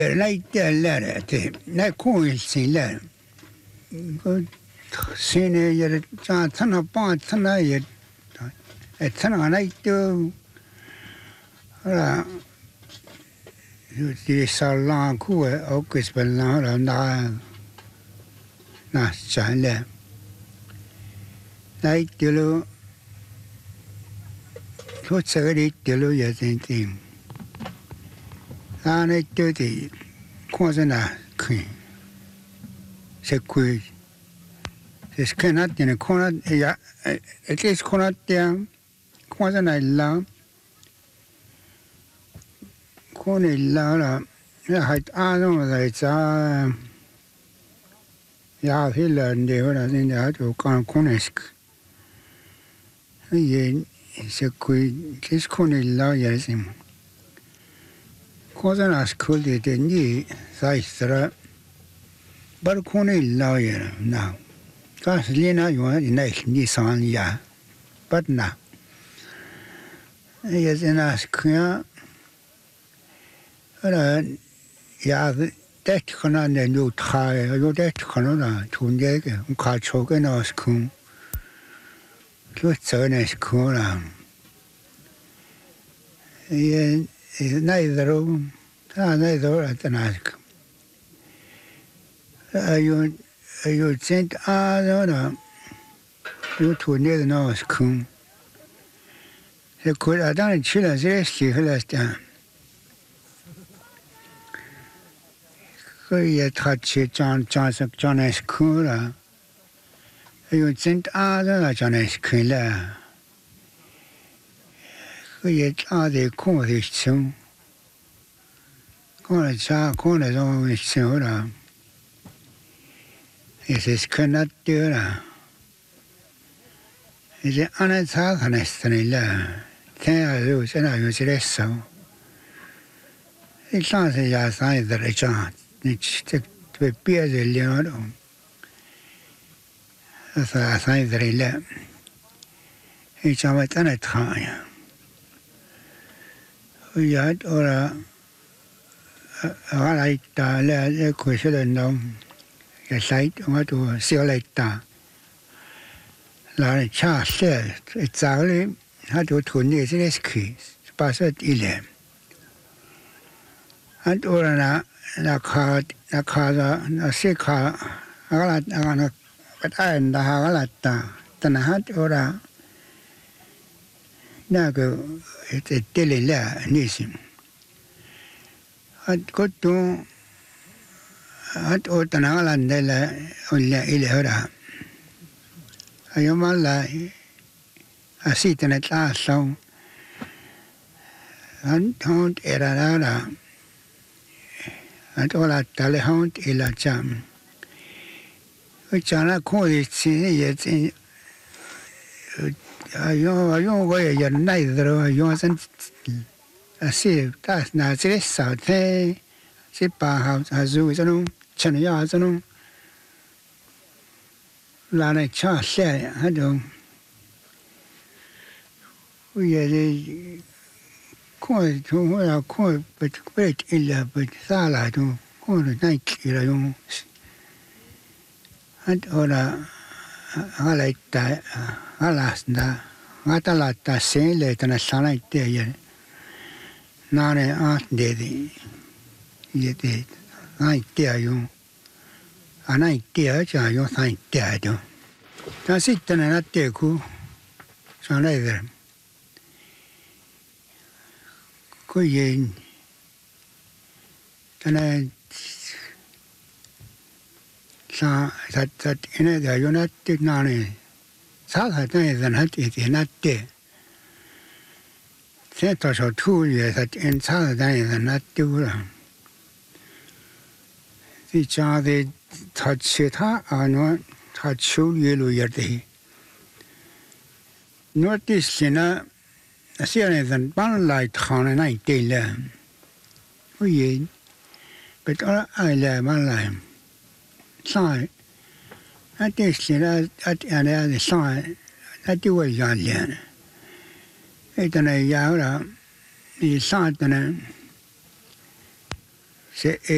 Nej, det nej kuulsin kun sinne ja sana paatsana ja et sana näitu ala juuri sallaan kuue okkispällä ala na challe näittelu tuotsagerittelu ja tintin näittyti kuosana kuin se kui se skenat ja konat ja etes konat ja kuosana illa konilla la ja hait aano da saa ja Finlandia ora sinne hatu konesk ja se kui kes konilla ja sim kuosana skulde de ni saistra bar konilla ja na kas lena jo ni san ja but na ja sina skya ora ja det kan den jo træ jo det kan der tunjække kan choke når skun kluterne skun ja nej der at nask jo tænkt der jo tunjække når skun det kunne der en chilla zesti helst ja jeg træt John Skura. Jeg tænkte, der er John Skura. Jeg tager det kortigt så. Kortigt så så der. Jeg synes, at det der. Jeg siger, andet tager han næsten ikke. Det er jo til det så. Jeg tager sig, jeg sagde, det er John. Det bliver det lige så jeg sagde det lige jeg tager den et træ og jeg har ikke der jeg kunne se den dog jeg sagde at du ser lidt der lad det tage selv et særligt har du tunnet til det ski bare så et ilde at ordene na sikha agalat agana patan da agalata tanahat ora nago et telila nisim at kotu at otanagalan dela ulla ilhara ayomala asitanet la so and era at all at Talehont ila jam. Which are not quite yet in your way, you're neither yours and a sieve. That's not this out there. Sipa house, Azu, Chanayazano. Lana Charles said, I don't. We are quite to quite, but great illa, but Sala to go to night killer. And ora, I like that, alas, Matalata say late and a sunlight there. None aunt daddy, yet it. I dare you. And I dare you, thank dad. That's it, and I take who. So neither. Kuyin tana sa that in it you're not nani sa that than hat it not there set us or 2 years that in sa than not do the child they touch it are not touch you yet notice I see anything bad like on a night day lamb. We but I love my lamb. Sign. At this, at the sign, I do a young land. It's a yard, the sign, say